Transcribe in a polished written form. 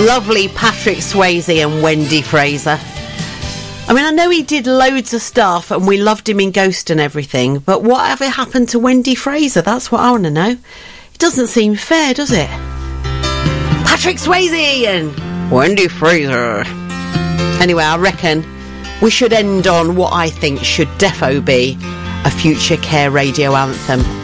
Lovely Patrick Swayze and Wendy Fraser. I mean, I know he did loads of stuff and we loved him in Ghost and everything, but whatever happened to Wendy Fraser? That's what I want to know. It doesn't seem fair, does it? Patrick Swayze and Wendy Fraser. Anyway, I reckon we should end on what I think should defo be a Future Care radio anthem.